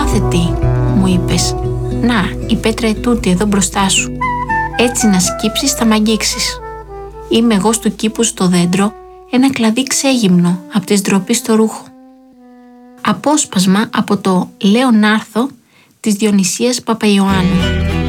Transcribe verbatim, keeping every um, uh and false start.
κάθετη, μου είπες. Να, η πέτρα ετούτη εδώ μπροστά σου. Έτσι να σκύψεις θα μ' αγγίξεις. Είμαι εγώ στου κήπου στο δέντρο, ένα κλαδί ξέγυμνο από τη ντροπή στο ρούχο. Απόσπασμα από το «Λέω να'ρθω» της Διονυσίας Παπαϊωάννου.